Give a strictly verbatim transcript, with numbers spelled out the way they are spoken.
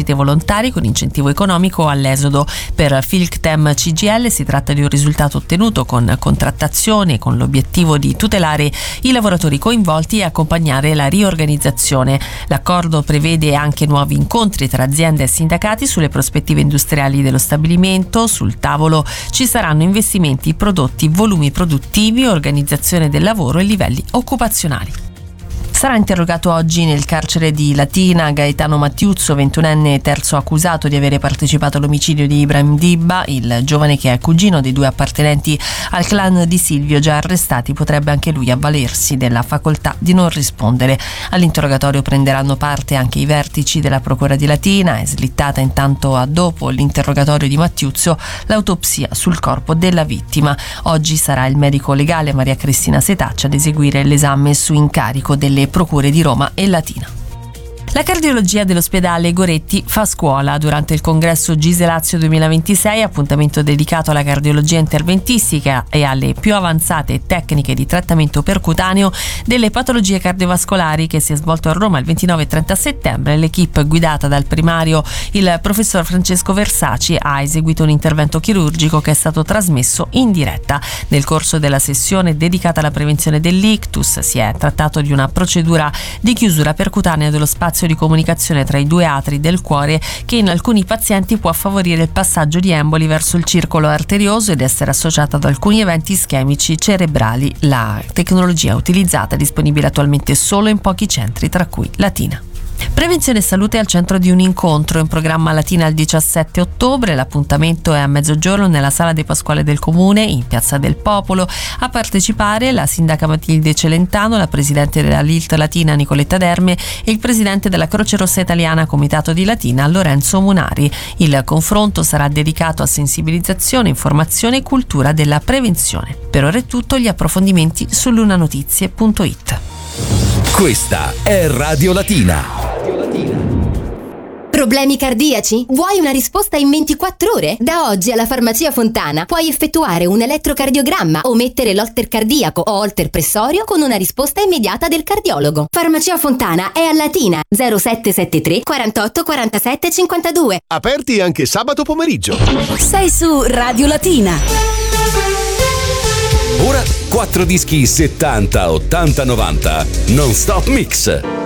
visite volontari con incentivo economico all'esodo. Per Filctem C G I L si tratta di un risultato ottenuto con contrattazione con l'obiettivo di tutelare i lavoratori coinvolti e accompagnare la riorganizzazione. L'accordo prevede anche nuovi incontri tra aziende e sindacati sulle prospettive industriali dello stabilimento. Sul tavolo ci saranno investimenti, prodotti, volumi produttivi, organizzazione del lavoro e livelli occupazionali. Sarà interrogato oggi nel carcere di Latina Gaetano Mattiuzzo, ventunenne terzo accusato di avere partecipato all'omicidio di Ibrahim Dibba, il giovane che è cugino dei due appartenenti al clan di Silvio già arrestati. Potrebbe anche lui avvalersi della facoltà di non rispondere. All'interrogatorio prenderanno parte anche i vertici della Procura di Latina. È slittata intanto a dopo l'interrogatorio di Mattiuzzo l'autopsia sul corpo della vittima. Oggi sarà il medico legale Maria Cristina Setaccia ad eseguire l'esame su incarico delle procure di Roma e Latina. La cardiologia dell'ospedale Goretti fa scuola. Durante il congresso Gise Lazio duemilaventisei, appuntamento dedicato alla cardiologia interventistica e alle più avanzate tecniche di trattamento percutaneo delle patologie cardiovascolari, che si è svolto a Roma il ventinove e trenta settembre, l'equipe guidata dal primario, il professor Francesco Versaci, ha eseguito un intervento chirurgico che è stato trasmesso in diretta. Nel corso della sessione dedicata alla prevenzione dell'ictus si è trattato di una procedura di chiusura percutanea dello spazio di comunicazione tra i due atri del cuore, che in alcuni pazienti può favorire il passaggio di emboli verso il circolo arterioso ed essere associata ad alcuni eventi ischemici cerebrali. La tecnologia utilizzata è disponibile attualmente solo in pochi centri, tra cui Latina. Prevenzione e salute al centro di un incontro in programma Latina il diciassette ottobre. L'appuntamento è a mezzogiorno nella Sala dei Pasquale del Comune, in Piazza del Popolo. A partecipare la sindaca Matilde Celentano, la presidente della L I L T Latina Nicoletta Derme e il presidente della Croce Rossa Italiana Comitato di Latina Lorenzo Munari. Il confronto sarà dedicato a sensibilizzazione, informazione e cultura della prevenzione. Per ora è tutto, gli approfondimenti su lunanotizie punto it. Questa è Radio Latina. Problemi cardiaci? Vuoi una risposta in ventiquattro ore? Da oggi alla Farmacia Fontana puoi effettuare un elettrocardiogramma o mettere l'holter cardiaco o holter pressorio con una risposta immediata del cardiologo. Farmacia Fontana è a Latina, zero sette sette tre quarantotto quarantasette cinquantadue. Aperti anche sabato pomeriggio. Sei su Radio Latina. Ora quattro dischi settanta, ottanta, novanta non stop mix.